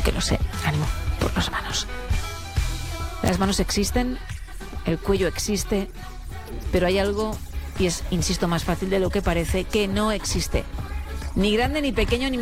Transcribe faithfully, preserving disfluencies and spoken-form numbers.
porque lo sé. Ánimo, por las manos. Las manos existen, el cuello existe, pero hay algo, y es, insisto, más fácil de lo que parece, que no existe. Ni grande, ni pequeño, ni